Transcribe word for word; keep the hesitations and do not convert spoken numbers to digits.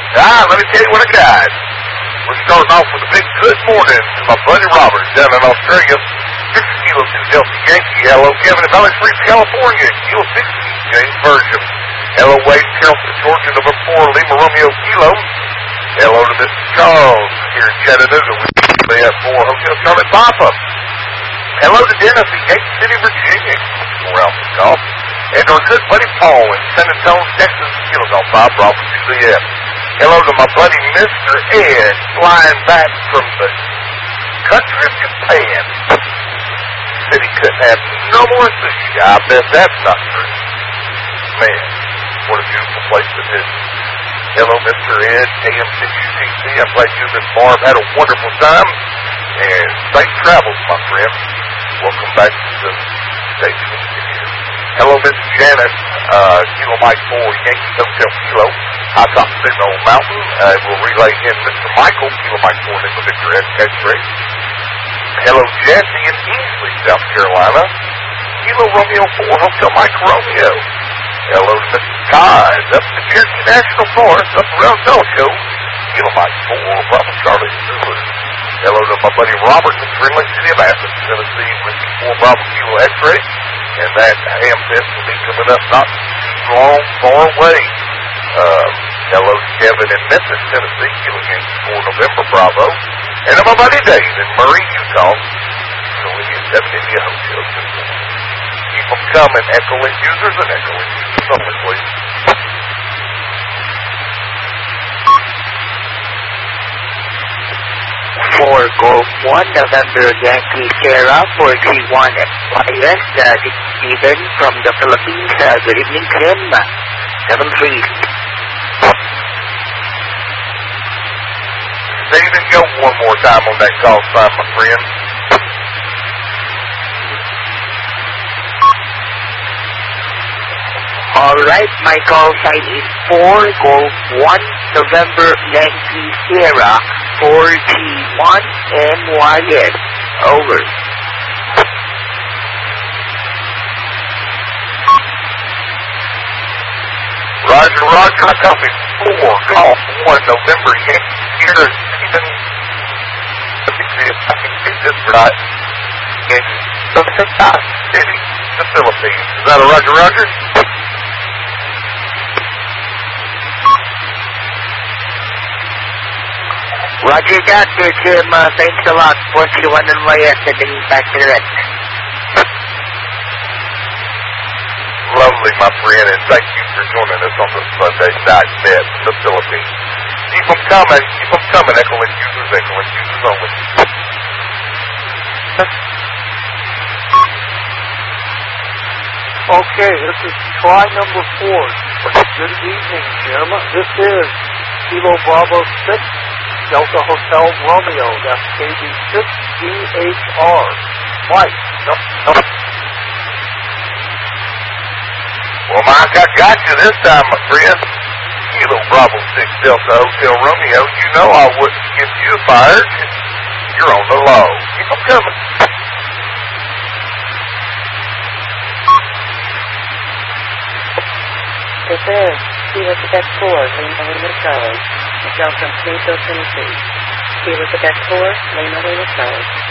Ah, let me tell you what I got. We're starting off with a big good morning to my buddy Robert down in Australia. fifty kilos in Delta Yankee. Hello, Kevin in Valley Springs, California. Kilo sixty, James Bersham. Hello, Wade, Carrollton, Georgia, number four, Lima Romeo Kilo. Hello to Mister Charles here in Chattanooga. We have four Hotel Charlotte Papa. Hello to Dennis in Gate City, Virginia. Four ounces golf. And our good buddy Paul in San Antonio, Texas. Kilo golf five, Bravo Juliet. Hello to my buddy Mister Ed, flying back from the country of Japan. Said he couldn't have no more sushi. I bet that's not true. Man, what a beautiful place to visit. Hello, Mister Ed, K M six U T C. I'm glad you and Barb had a wonderful time. And safe travels, my friend. Welcome back to the station. Hello, Miss Janet, uh, Kilo Mike four, Yankee Hotel Kilo, High Top Signal Mountain. Uh, we'll relay in Mister Michael, Kilo Mike four, Nickel Victor X-Ray. Hello, Jesse in Easley, South Carolina. Kilo Romeo four, Hotel Mike Romeo. Hello to Mister Todd, up in the Cherokee National Forest, up around Telco. Kilo Mike four, Bravo Charlie Stewart. Hello to my buddy Robert in the friendly city of Athens, Tennessee, Whiskey four, Bravo Kilo X-Ray. And that ham fest will be coming up not too long, far away. Uh, hello to Kevin in Memphis, Tennessee, Kilo Yankee four, November Bravo. And my buddy Dave in Murray, Utah, Kilo India seven India Hotel. Keep them coming, Echo-Link users and Echo-Link users only, please. For Golf one, November Yankee Sierra, four three one X Y S, uh, this is Steven from the Philippines. Uh, good evening to him. seven three. Steven, go one more time on that call sign, my friend. Alright, my call sign is four Golf one, November Yankee Sierra, four G one N Y S. Over. Roger, Roger, I copy four Golf one, November Yankee Sierra, Stephen. Let me see if I can get this right. In Pacific City, the Philippines. Is that a Roger, Roger? Roger that, Mister Jim. Uh, thanks a lot. four three one N Y S, sending back direct. Lovely, my friend, and thank you for joining us on the Sunday night bet in the Philippines. Keep them coming. Keep them coming, Echo-Link users, Echo-Link users only. Okay, this is try number four. Good evening, Jim. This is Kilo Bravo six, Delta Hotel Romeo. That's K D six D H R. Mike. No, no. Well, Mike, I got you this time, my friend. Kilo Bravo six, Delta Hotel Romeo. You know I wouldn't give you fired. You're on the low. Keep them coming. This is Kilo Quebec four, Lima Lima Charlie. Michelle from Smithville, Tennessee. Kilo Quebec four, Lima Lima Charlie.